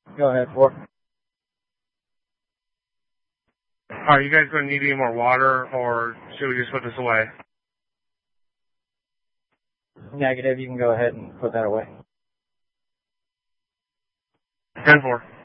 Go ahead, 4. Are you guys going to need any more water, or should we just put this away? Negative, you can go ahead and put that away. 10-4.